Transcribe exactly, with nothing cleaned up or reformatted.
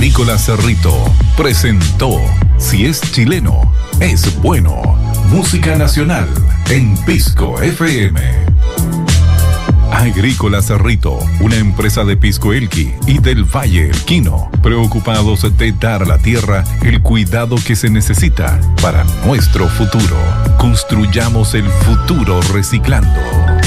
Agrícola Cerrito presentó Si es chileno, es bueno. Música nacional en Pisco F M. Agrícola Cerrito, una empresa de Pisco Elqui y del Valle Elquino, preocupados de dar a la tierra el cuidado que se necesita para nuestro futuro. Construyamos el futuro reciclando.